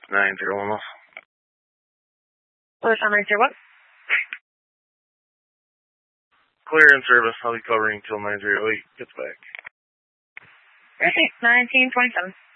901. Police on 90 what? Clear in service. I'll be covering till 908 gets back. Receipt 1927.